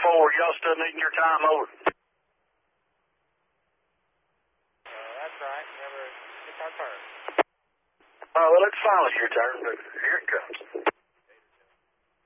forward. Y'all still needing your time over. That's right. Never took our turn. Well, it's finally your turn, but here it comes.